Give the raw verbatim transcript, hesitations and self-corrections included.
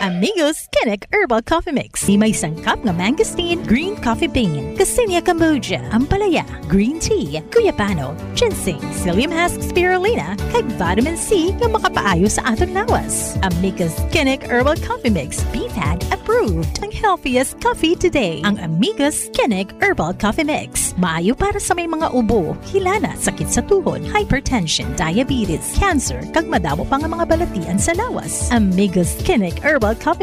Amigos Kinnick Herbal Coffee Mix. Di may sangkap nga mangosteen, green coffee bean, Cassinia cambogia, ampalaya, green tea, guyabano, ginseng, psyllium husk spirulina, kag vitamin C nga makapaayo sa atong lawas. Amigos Kinnick Herbal Coffee Mix, B F A D approved. Ang healthiest coffee today. Ang Amigos Kinnick Herbal Coffee Mix. Maayo para sa may mga ubo, hilana, sakit sa tuhod, hypertension, diabetes, cancer, kag madamo pa nga mga balatian sa lawas. Amigos Kinnick Herbal Coffee